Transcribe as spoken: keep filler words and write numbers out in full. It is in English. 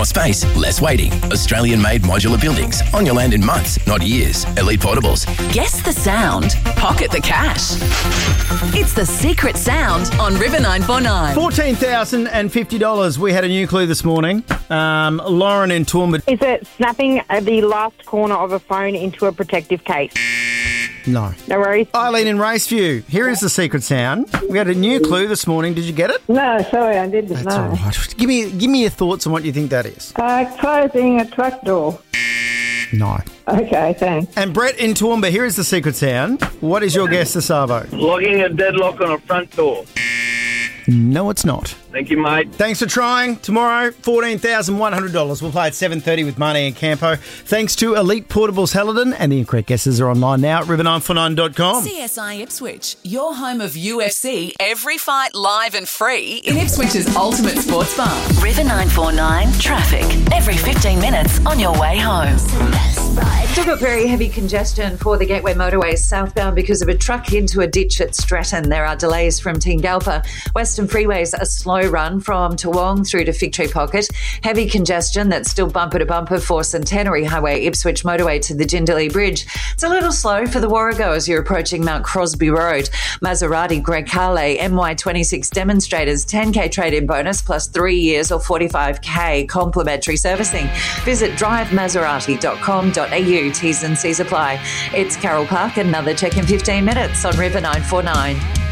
space, less waiting. Australian-made modular buildings on your land in months, not years. Elite Portables. Guess the sound. Pocket the cash. It's The Secret Sound on River nine four nine. fourteen thousand fifty dollars. We had a new clue this morning. Um, Lauren in Toowoomba. Is it snapping the last corner of a phone into a protective case? No. No worries. Eileen in Raceview. Here is the secret sound. We had a new clue this morning. Did you get it? No, sorry, I didn't That's know. all right. Give me, give me your thoughts on what you think that is. Uh, closing a truck door. No. Okay, thanks. And Brett in Toowoomba. Here is the secret sound. What is your guess, Savo? Logging a deadlock on a front door. No, it's not. Thank you, mate. Thanks for trying. Tomorrow, fourteen thousand one hundred dollars. We'll play at seven thirty with Marnie and Campo. Thanks to Elite Portables Helidon, and the incorrect guesses are online now at river nine four nine dot com. C S I Ipswich, your home of U F C, every fight live and free in Ipswich's ultimate sports bar. River nine four nine traffic every fifteen minutes on your way home. Still got very heavy congestion for the Gateway Motorway southbound because of a truck into a ditch at Stratton. There are delays from Tingalpa. Western Freeway's a slow run from Toowong through to Fig Tree Pocket. Heavy congestion that's still bumper to bumper for Centenary Highway, Ipswich Motorway to the Jindalee Bridge. It's a little slow for the Warrego as you're approaching Mount Crosby Road. Maserati Greg Carley M Y twenty-six demonstrators ten K trade-in bonus plus three years or forty-five K complimentary servicing. Visit drive maserati dot com dot a u. T's and C's apply. It's Carol Park. Another check in fifteen minutes on River nine four nine.